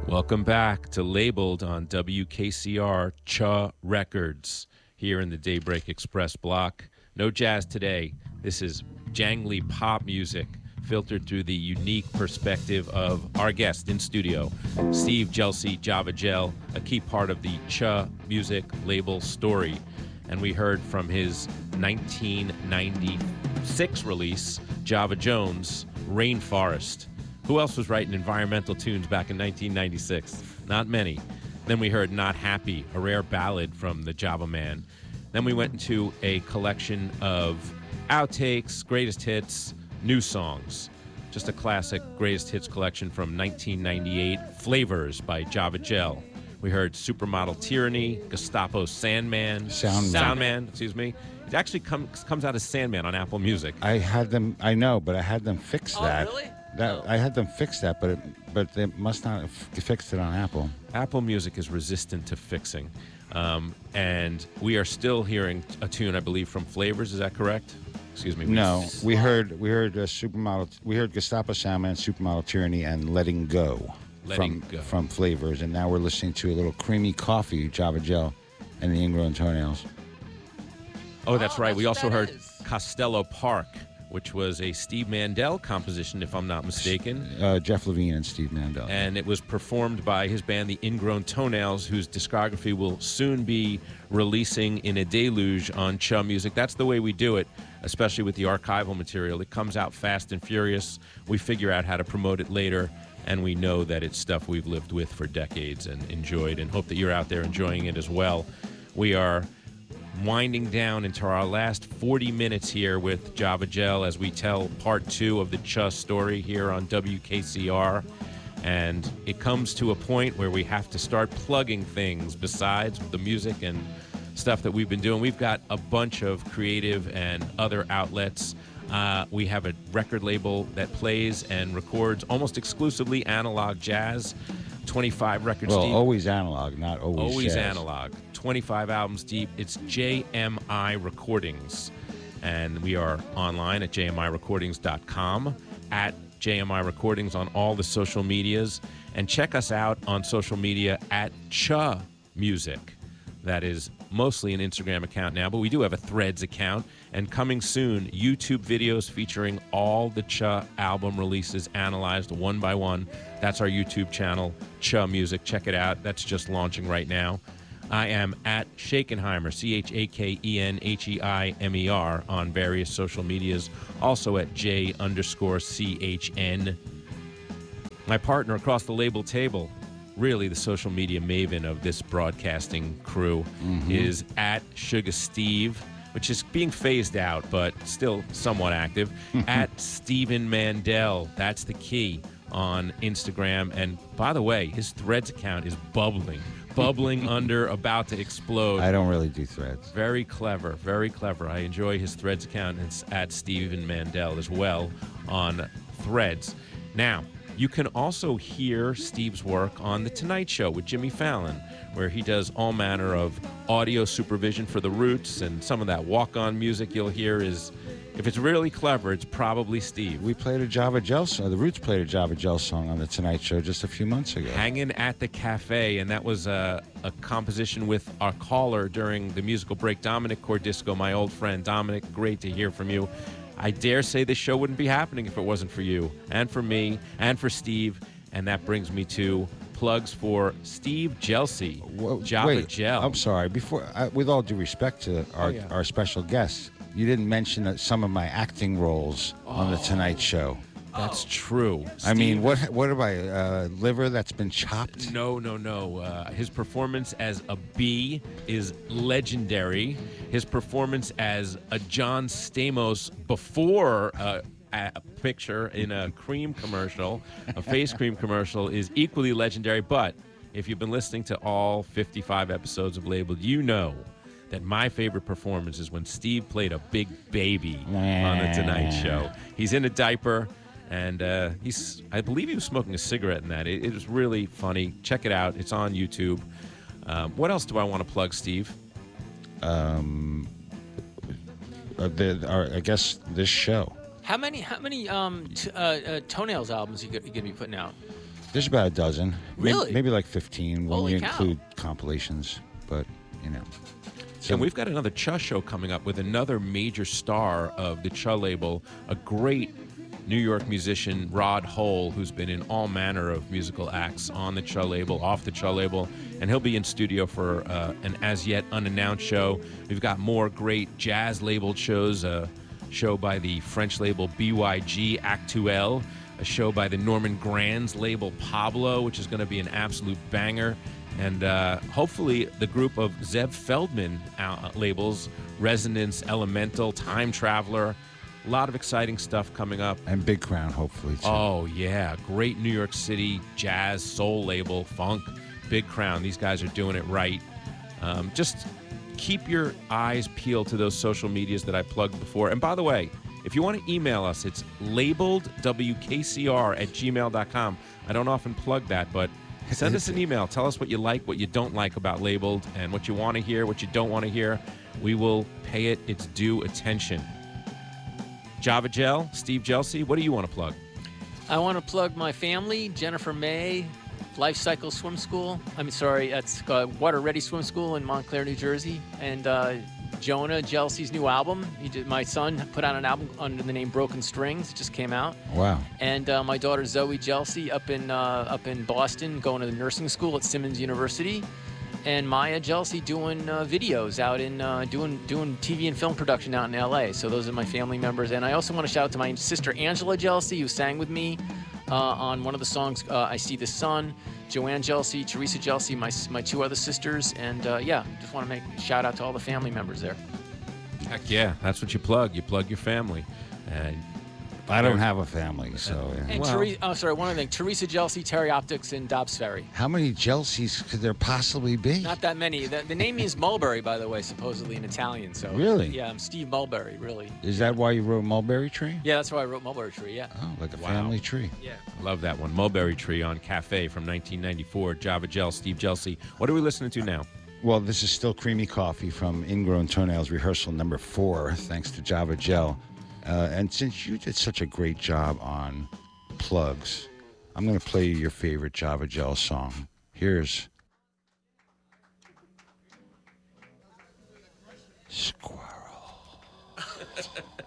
Welcome back to Labeled on WKCR Cha Records here in the Daybreak Express block. No jazz today. This is jangly pop music filtered through the unique perspective of our guest in studio, Steve Jelsey, Java Gel, a key part of the Cha music label story. And we heard from his 1996 release, Java Jones, Rainforest. Who else was writing environmental tunes back in 1996? Not many. Then we heard Not Happy, a rare ballad from the Java Man. Then we went into a collection of outtakes, greatest hits, new songs. Just a classic greatest hits collection from 1998, Flavors by Java Gel. We heard Supermodel Tyranny, Gestapo Soundman, excuse me. It actually comes out as Sandman on Apple Music. I had them fix that. Oh, really? I had them fix that, but they must not have fixed it on Apple. Apple Music is resistant to fixing. And we are still hearing a tune, I believe, from Flavors. Is that correct? Excuse me. No, we heard Supermodel. We heard Gestapo Soundman, Supermodel Tyranny, and Letting Go from Flavors. And now we're listening to a little Creamy Coffee, Java Gel, and the Ingrown Toenails. Oh, that's right. We also heard is. Costello Park, which was a Steve Mandel composition, if I'm not mistaken. Jeff Levine and Steve Mandel. And it was performed by his band, the Ingrown Toenails, whose discography will soon be releasing in a deluge on Cha Music. That's the way we do it, especially with the archival material. It comes out fast and furious. We figure out how to promote it later, and we know that it's stuff we've lived with for decades and enjoyed, and hope that you're out there enjoying it as well. We are winding down into our last 40 minutes here with Java Gel as we tell part 2 of the Cha story here on WKCR. And it comes to a point where we have to start plugging things besides the music and stuff that we've been doing. We've got a bunch of creative and other outlets. We have a record label that plays and records almost exclusively analog jazz. 25 records deep. Well, always analog, not always jazz. Analog. 25 albums deep. It's JMI Recordings. And we are online at jmirecordings.com, at JMI Recordings on all the social medias. And check us out on social media at Cha Music. That is mostly an Instagram account now, but we do have a Threads account. And coming soon, YouTube videos featuring all the Cha album releases analyzed one by one. That's our YouTube channel, Cha Music. Check it out. That's just launching right now. I am at Shakenheimer, CHAKENHEIMER, on various social medias. Also at J_CHN. My partner across the label table, really the social media maven of this broadcasting crew, is at Sugar Steve, which is being phased out, but still somewhat active, at Steven Mandel. That's the key on Instagram. And by the way, his Threads account is bubbling under, about to explode. I don't really do Threads. Very clever, very clever. I enjoy his Threads account. It's at Steven Mandel as well on Threads. Now, you can also hear Steve's work on The Tonight Show with Jimmy Fallon, where he does all manner of audio supervision for the Roots, and some of that walk-on music you'll hear is, if it's really clever, it's probably Steve. We played a Java Gel song. The Roots played a Java Gel song on The Tonight Show just a few months ago. Hanging at the Cafe, and that was a composition with our caller during the musical break, Dominic Cordisco, my old friend. Dominic, great to hear from you. I dare say this show wouldn't be happening if it wasn't for you, and for me, and for Steve. And that brings me to plugs for Steve Jelsey, Java Gel. I'm sorry. Before, with all due respect to our special guest, you didn't mention some of my acting roles on The Tonight Show. That's true. I mean, what am I, liver that's been chopped? No. His performance as a bee is legendary. His performance as a John Stamos before a picture in a cream commercial, a face cream commercial, is equally legendary. But if you've been listening to all 55 episodes of Labeled, you know that my favorite performance is when Steve played a big baby on The Tonight Show. He's in a diaper, and I believe he was smoking a cigarette in that. It was really funny. Check it out. It's on YouTube. What else do I want to plug, Steve? I guess this show. How many Toenails albums you gonna be putting out? There's about a dozen. Really? Maybe like 15 when Holy you cow. include compilations. But, you know. So And we've got another Cha show coming up with another major star of the Cha label, a great New York musician, Rod Hull, who's been in all manner of musical acts on the Cha label, off the Cha label, and he'll be in studio for an as yet unannounced show. We've got more great jazz labeled shows, a show by the French label BYG Actuel, a show by the Norman Granz label Pablo, which is going to be an absolute banger. And hopefully the group of Zev Feldman labels, Resonance, Elemental, Time Traveler. A lot of exciting stuff coming up. And Big Crown, hopefully, too. Oh, yeah. Great New York City jazz, soul label, funk, Big Crown. These guys are doing it right. Just keep your eyes peeled to those social medias that I plugged before. And by the way, if you want to email us, it's labeledwkcr@gmail.com. I don't often plug that, but send us an email. Tell us what you like, what you don't like about Labeled, and what you want to hear, what you don't want to hear. We will pay it its due attention. Java Gel, Steve Jelsey, what do you want to plug? I want to plug my family, Jennifer May, Life Cycle Swim School. That's Water Ready Swim School in Montclair, New Jersey. And Jonah Jelsey's new album. My son put out an album under the name Broken Strings. It just came out. Wow. And my daughter Zoe Jelsey up in Boston, going to the nursing school at Simmons University. And Maya Jelsey doing videos out in doing TV and film production out in LA. So those are my family members. And I also want to shout out to my sister Angela Jelsey, who sang with me on one of the songs, I See the Sun. Joanne Jelsey, Teresa Jelsey, my two other sisters. And just want to make a shout out to all the family members there. Heck yeah, that's what you plug. You plug your family. I don't have a family, so... Yeah. And one other thing. Teresa Jelsey, Terry Optics, and Dobbs Ferry. How many Jelseys could there possibly be? Not that many. The name means mulberry, by the way, supposedly in Italian. So really? Yeah, I'm Steve Mulberry, really. Is that why you wrote Mulberry Tree? Yeah, that's why I wrote Mulberry Tree, yeah. Oh, like a family tree. Yeah. I love that one. Mulberry Tree on Cafe from 1994. Java Gel, Steve Jelsey. What are we listening to now? Well, this is still Creamy Coffee from Ingrown Toenails rehearsal number 4, thanks to Java Gel. And since you did such a great job on plugs, I'm going to play you your favorite Java Gel song. Here's Squirrel.